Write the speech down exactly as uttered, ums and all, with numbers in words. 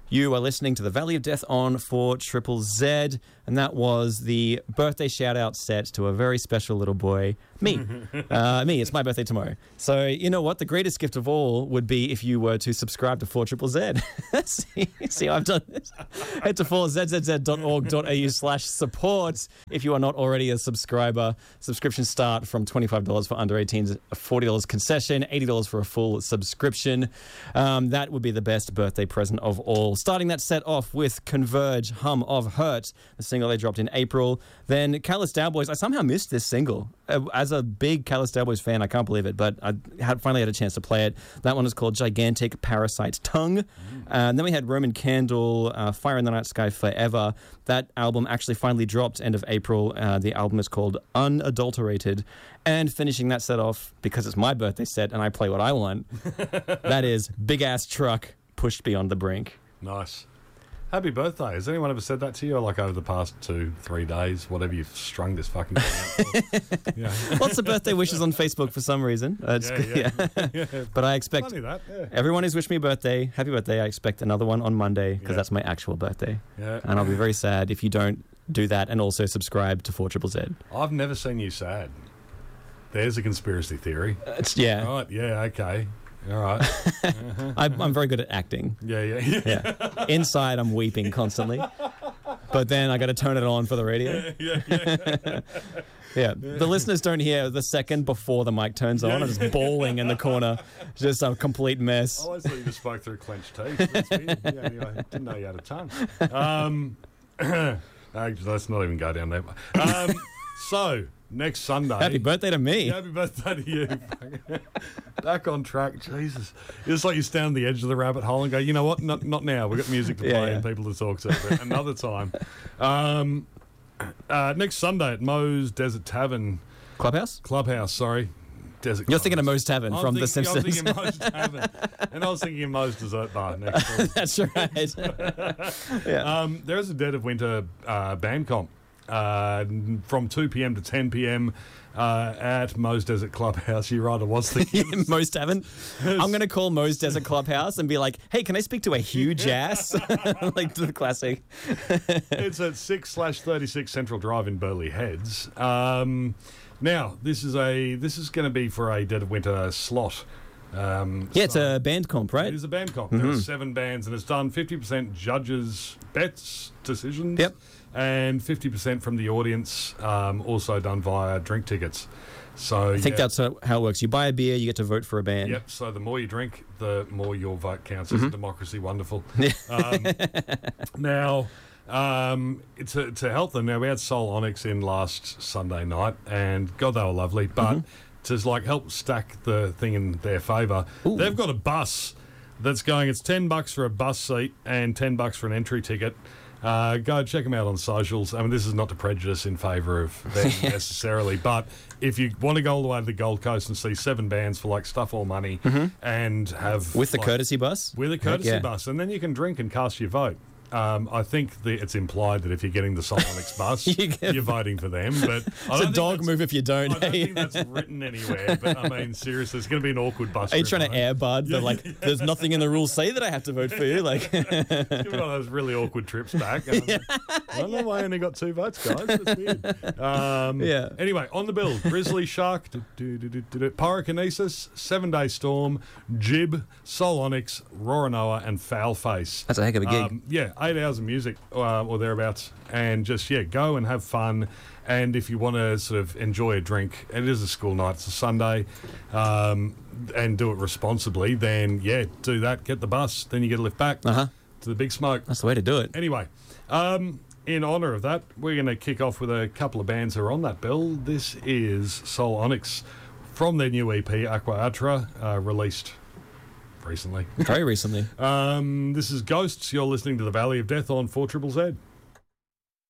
You are listening to the Valley of Death on four Triple Z, and that was the birthday shout-out set to a very special little boy, me. uh, me, it's my birthday tomorrow. So, you know what? The greatest gift of all would be if you were to subscribe to four Triple Z. see, see, I've done this. Head to four z z z dot org dot a u slash support if you are not already a subscriber. Subscriptions start from twenty-five dollars for under eighteens, forty dollars concession, eighty dollars for a full subscription. Um, that would be the best birthday present of all. Starting that set off with Converge, Hum of Hurt, the single they dropped in April. Then Callous Cowboys. I somehow missed this single. Uh, as a big Callous Cowboys fan, I can't believe it, but I had finally had a chance to play it. That one is called Gigantic Parasite Tongue. Mm. Uh, and then we had Roman Candle, uh, Fire in the Night Sky Forever. That album actually finally dropped end of April. Uh, the album is called Unadulterated. And finishing that set off, because it's my birthday set and I play what I want, that is Big Ass Truck, Pushed Beyond the Brink. Nice. Happy birthday. Has anyone ever said that to you? Or like over the past two, three days, whatever you've strung this fucking thing out for? Yeah. Lots of birthday wishes on Facebook for some reason. Uh, it's, yeah, yeah. yeah. yeah. But I expect that, yeah. everyone who's wished me a birthday, happy birthday. I expect another one on Monday because Yeah. that's my actual birthday. Yeah. And I'll be very sad if you don't do that and also subscribe to four Triple Z. I've never seen you sad. There's a conspiracy theory. Uh, it's, yeah. Right, yeah, okay. All right. Uh-huh. I'm, I'm very good at acting. Yeah, yeah, yeah. Yeah. Inside, I'm weeping constantly. But then I got to turn it on for the radio. Yeah, yeah, yeah. Yeah, the listeners don't hear the second before the mic turns on. I'm just bawling in the corner. Just a complete mess. I always thought you just spoke through clenched teeth. That's weird. Yeah, anyway, I didn't know you had a tongue. Um, actually, let's not even go down there. Um, so, next Sunday. Happy birthday to me. Happy birthday to you. Back on track. Jesus. It's like you stand on the edge of the rabbit hole and go, you know what? Not, not now. We've got music to play Yeah, yeah. and people to talk to. But another time. Um, uh, next Sunday at Moe's Desert Tavern. Clubhouse? Clubhouse, sorry. Desert You're thinking of Moe's Tavern I'm from think, The Simpsons. I was thinking Moe's Tavern. And I was thinking of Moe's Dessert Bar next door. That's right. yeah. Um, there is a Dead of Winter uh, band comp uh, from two p.m. to ten p.m. Uh, at Moe's Desert Clubhouse. You're right, I was thinking. Moe's Tavern. I'm going to call Moe's Desert Clubhouse and be like, hey, can I speak to a huge ass? Like the classic. It's at six slash thirty-six Central Drive in Burleigh Heads. Um, now, this is a this is going to be for a Dead of Winter slot. Um, Yeah, it's so a band comp, right? It is a band comp. Mm-hmm. There are seven bands, and it's done fifty percent judges' bets, decisions. Yep. And fifty percent from the audience, um, also done via drink tickets. So I think yeah. that's how how it works. You buy a beer, you get to vote for a band. Yep, so the more you drink, the more your vote counts. Mm-hmm. Isn't democracy wonderful? um, now, um, to, to help them, now we had Soul Onyx in last Sunday night, and God, they were lovely. But Mm-hmm. to like help stack the thing in their favour, they've got a bus that's going. It's ten bucks for a bus seat and ten bucks for an entry ticket. Uh, go check them out on socials. I mean, this is not to prejudice in favour of them necessarily, but if you want to go all the way to the Gold Coast and see seven bands for like stuff all money and have With the like, courtesy bus? with a courtesy yeah. bus, and then you can drink and cast your vote. Um, I think the, it's implied that if you're getting the Soul Onyx bus, You get- you're voting for them. But I It's don't a think dog that's- move if you don't. I don't think that's written anywhere. But I mean, seriously, it's going to be an awkward bus. Are you trip, trying to I air bud? But like, there's nothing in the rules say that I have to vote for you. Like, Give me one of those really awkward trips back. Um, I don't know why I only got two votes, guys. That's weird. Um, Yeah. Anyway, on the bill, Grizzly Shark, do, do, do, do, do, do, Pyrokinesis, Seven Day Storm, Jib, Soul Onyx, Roranoa, and Foulface. that's a heck of a gig. Um, yeah, eight hours of music uh, or thereabouts, and just yeah, go and have fun. And if you want to sort of enjoy a drink, it is a school night. It's a Sunday, um, and do it responsibly. Then yeah, do that. Get the bus. Then you get a lift back Uh-huh. to the Big Smoke. That's the way to do it. Anyway, um, in honour of that, we're going to kick off with a couple of bands who are on that bill. This is Soul Onyx from their new E P Aqua Atra, uh, released recently. Very recently. Um, this is Ghosts. You're listening to The Valley of Death on four Triple Z.